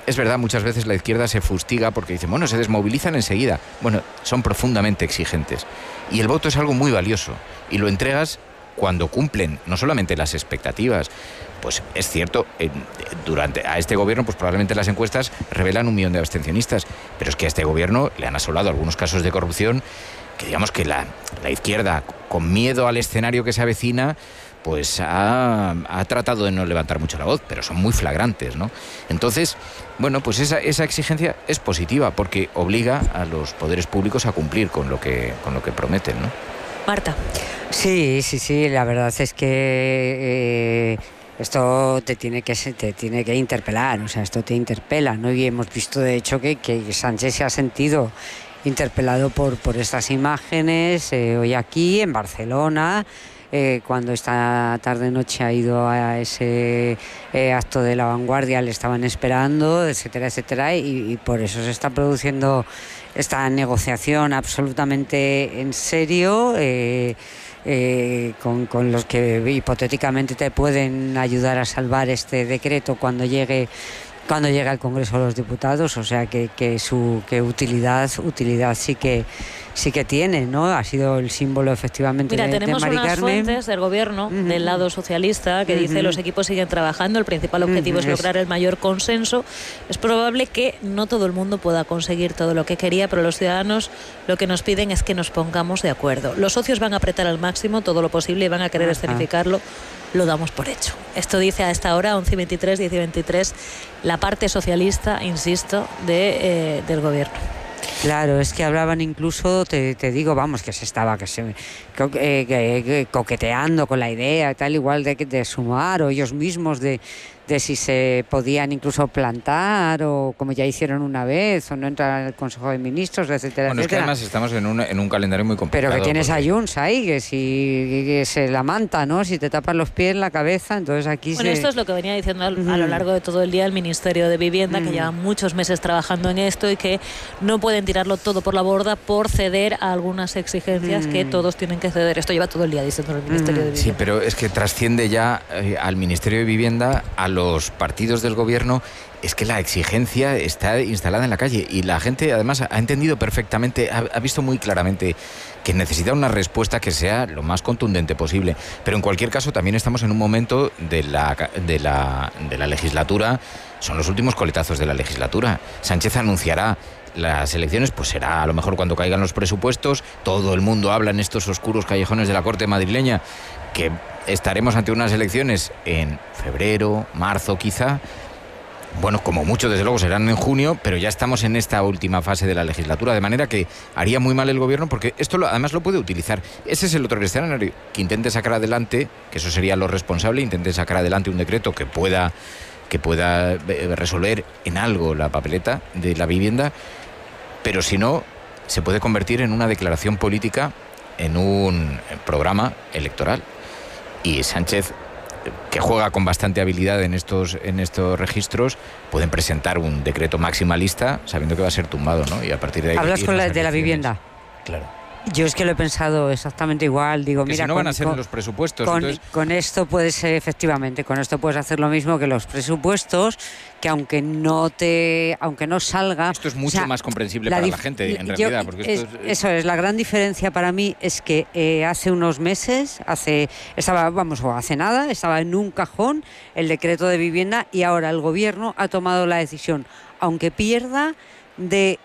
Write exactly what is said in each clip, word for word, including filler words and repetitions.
es verdad, muchas veces la izquierda se fustiga porque dicen, bueno, se desmovilizan enseguida. Bueno, son profundamente exigentes. Y el voto es algo muy valioso. Y lo entregas cuando cumplen no solamente las expectativas. Pues es cierto, eh, durante a este gobierno pues probablemente las encuestas revelan un millón de abstencionistas, pero es que a este gobierno le han asolado algunos casos de corrupción que digamos que la, la izquierda, con miedo al escenario que se avecina, pues ha, ha tratado de no levantar mucho la voz, pero son muy flagrantes, ¿no? Entonces, bueno, pues esa, esa exigencia es positiva porque obliga a los poderes públicos a cumplir con lo que, con lo que prometen, ¿no? Marta. Sí, sí, sí, la verdad es que... Eh... Esto te tiene que te tiene que interpelar, o sea, esto te interpela, ¿no? Y hemos visto, de hecho, que, que Sánchez se ha sentido interpelado por, por estas imágenes eh, hoy aquí, en Barcelona, eh, cuando esta tarde-noche ha ido a ese eh, acto de La Vanguardia, le estaban esperando, etcétera, etcétera, y, y por eso se está produciendo esta negociación absolutamente en serio, eh, Eh, con, con los que hipotéticamente te pueden ayudar a salvar este decreto cuando llegue cuando llegue al Congreso de los Diputados, o sea que, que su que utilidad utilidad sí que sí que tiene, ¿no? Ha sido el símbolo efectivamente. Mira, de, tenemos de Mari unas Carmen. fuentes del gobierno, uh-huh. del lado socialista, que uh-huh. dice los equipos siguen trabajando, el principal objetivo uh-huh. es lograr el mayor consenso. Es probable que no todo el mundo pueda conseguir todo lo que quería, pero los ciudadanos lo que nos piden es que nos pongamos de acuerdo. Los socios van a apretar al máximo todo lo posible y van a querer uh-huh. escenificarlo. Lo damos por hecho. Esto dice a esta hora, once y veintitrés, diez y veintitrés, la parte socialista, insisto, de, eh, del gobierno. Claro, es que hablaban incluso, te, te digo, vamos, que se estaba que se, co, eh, que, que, coqueteando con la idea, tal igual de, de sumar, o ellos mismos de, de si se podían incluso plantar, o como ya hicieron una vez, o no entrar al Consejo de Ministros, etcétera, bueno, etcétera. Es que además estamos en un, en un calendario muy complicado. Pero que tienes porque... a Junts ahí, que si que se la manta, ¿no? Si te tapas los pies, la cabeza, entonces aquí bueno, se... esto es lo que venía diciendo a, mm. a lo largo de todo el día el Ministerio de Vivienda, mm. que lleva muchos meses trabajando en esto y que no pueden tirarlo todo por la borda por ceder a algunas exigencias mm. que todos tienen que ceder. Esto lleva todo el día diciendo el Ministerio mm. de Vivienda. Sí, pero es que trasciende ya eh, al Ministerio de Vivienda, a los partidos del gobierno. Es que la exigencia está instalada en la calle y la gente además ha entendido perfectamente, ha, ha visto muy claramente que necesita una respuesta que sea lo más contundente posible. Pero en cualquier caso también estamos en un momento de la, de la, de la legislatura, son los últimos coletazos de la legislatura. Sánchez anunciará las elecciones, pues será a lo mejor cuando caigan los presupuestos. Todo el mundo habla en estos oscuros callejones de la corte madrileña que estaremos ante unas elecciones en febrero, marzo quizá. Bueno, como mucho desde luego serán en junio, pero ya estamos en esta última fase de la legislatura, de manera que haría muy mal el gobierno porque esto lo, además lo puede utilizar. Ese es el otro escenario, que intente sacar adelante, que eso sería lo responsable, intente sacar adelante un decreto que pueda, que pueda resolver en algo la papeleta de la vivienda, pero si no, se puede convertir en una declaración política, en un programa electoral. Y Sánchez, que juega con bastante habilidad en estos en estos registros, pueden presentar un decreto maximalista sabiendo que va a ser tumbado, ¿no? Y a partir de ahí... ¿Hablas con la, de la vivienda? Claro. Yo es que lo he pensado exactamente igual. Digo, que mira, si no con, van a ser con, los presupuestos. Con, entonces... con esto puedes, efectivamente, con esto puedes hacer lo mismo que los presupuestos, que aunque no te, aunque no salga... Esto es mucho o sea, más comprensible la para la gente, en yo, realidad. Porque es, esto es... Eso es, la gran diferencia para mí es que eh, hace unos meses, hace estaba, vamos, o hace nada, estaba en un cajón el decreto de vivienda y ahora el gobierno ha tomado la decisión, aunque pierda, de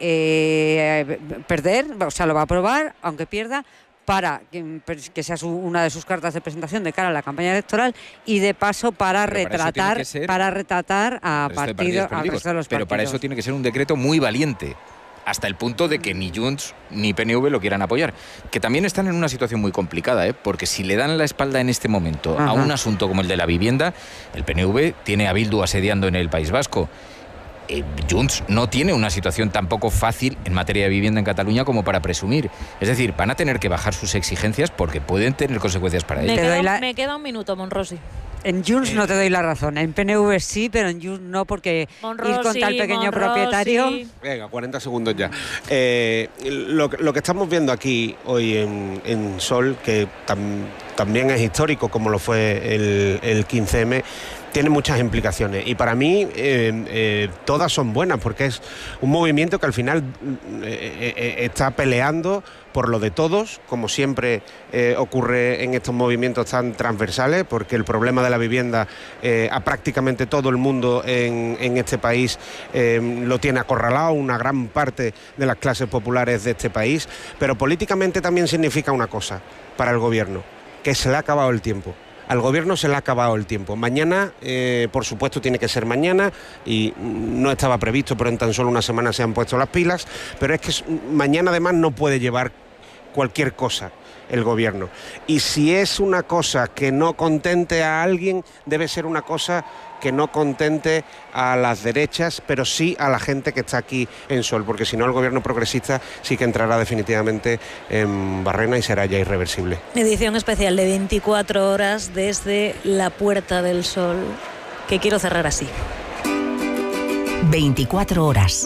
eh, perder, o sea, lo va a aprobar, aunque pierda, para que, que sea su, una de sus cartas de presentación de cara a la campaña electoral y de paso para pero retratar para, ser, para retratar a partidos, al resto de los pero partidos. Para eso tiene que ser un decreto muy valiente, hasta el punto de que ni Junts ni P N V lo quieran apoyar, que también están en una situación muy complicada, ¿eh? Porque si le dan la espalda en este momento Ajá. a un asunto como el de la vivienda, el P N V tiene a Bildu asediando en el País Vasco. Eh, Junts no tiene una situación tampoco fácil en materia de vivienda en Cataluña como para presumir. Es decir, van a tener que bajar sus exigencias porque pueden tener consecuencias para ello. Me, queda, la... me queda un minuto, Monrosi. En Junts eh. no te doy la razón, en P N V sí, pero en Junts no, porque Monrosi, ir con tal pequeño Monrosi. propietario... Venga, cuarenta segundos ya. Eh, lo, lo que estamos viendo aquí hoy en, en Sol, que tam, también es histórico como lo fue el, el quince eme, tiene muchas implicaciones y para mí eh, eh, todas son buenas porque es un movimiento que al final eh, eh, está peleando por lo de todos, como siempre eh, ocurre en estos movimientos tan transversales, porque el problema de la vivienda eh, a prácticamente todo el mundo en, en este país eh, lo tiene acorralado, una gran parte de las clases populares de este país, pero políticamente también significa una cosa para el gobierno, que se le ha acabado el tiempo. Al gobierno se le ha acabado el tiempo. Mañana, eh, por supuesto, tiene que ser mañana y no estaba previsto, pero en tan solo una semana se han puesto las pilas. Pero es que mañana además no puede llevar cualquier cosa el gobierno. Y si es una cosa que no contente a alguien, debe ser una cosa que no contente a las derechas, pero sí a la gente que está aquí en Sol, porque si no el gobierno progresista sí que entrará definitivamente en Barrena y será ya irreversible. Edición especial de veinticuatro horas desde la Puerta del Sol, que quiero cerrar así. veinticuatro horas.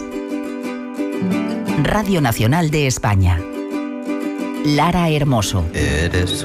Radio Nacional de España. Lara Hermoso. Eres